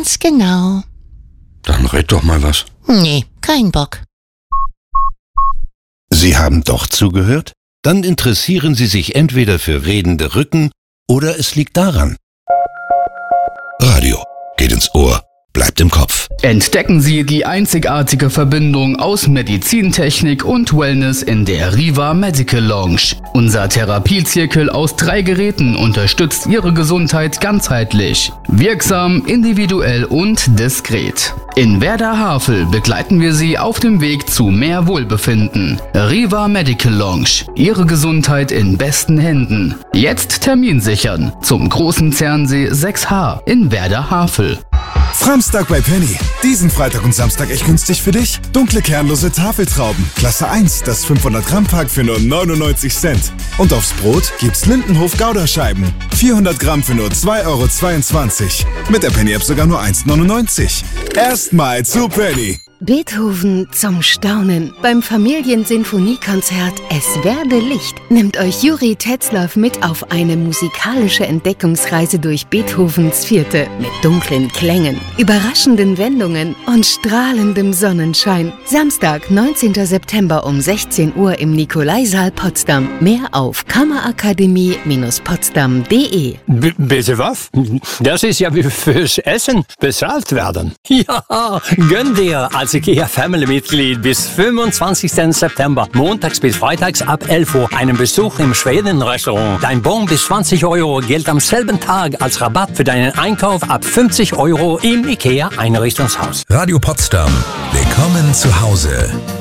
Ganz genau. Dann red doch mal was. Nee, kein Bock. Sie haben doch zugehört? Dann interessieren Sie sich entweder für redende Rücken oder es liegt daran. Radio geht ins Ohr, bleibt im Kopf. Entdecken Sie die einzigartige Verbindung aus Medizintechnik und Wellness in der Riva Medical Lounge. Unser Therapiezirkel aus 3 Geräten unterstützt Ihre Gesundheit ganzheitlich, wirksam, individuell und diskret. In Werder-Havel begleiten wir Sie auf dem Weg zu mehr Wohlbefinden. Riva Medical Lounge, Ihre Gesundheit in besten Händen. Jetzt Termin sichern zum großen Zernsee 6H in Werder-Havel. Framstag bei Penny. Diesen Freitag und Samstag echt günstig für dich. Dunkle kernlose Tafeltrauben. Klasse 1, das 500 Gramm Pack für nur 99 Cent. Und aufs Brot gibt's Lindenhof Gouda-Scheiben. 400 Gramm für nur 2,22 €. Mit der Penny-App sogar nur 1,99 €. Erstmal zu Penny. Beethoven zum Staunen. Beim Familiensinfoniekonzert Es werde Licht nimmt euch Juri Tetzlaff mit auf eine musikalische Entdeckungsreise durch Beethovens Vierte mit dunklen Klängen, überraschenden Wendungen und strahlendem Sonnenschein. Samstag, 19. September um 16 Uhr im Nikolaisaal Potsdam. Mehr auf kammerakademie-potsdam.de. Bitte was? Das ist ja wie fürs Essen bezahlt werden. Ja, gönn dir als IKEA-Family-Mitglied bis 25. September, montags bis freitags ab 11 Uhr, einen Besuch im Schweden-Restaurant. Dein Bon bis 20 € gilt am selben Tag als Rabatt für deinen Einkauf ab 50 € im IKEA-Einrichtungshaus. Radio Potsdam. Willkommen zu Hause.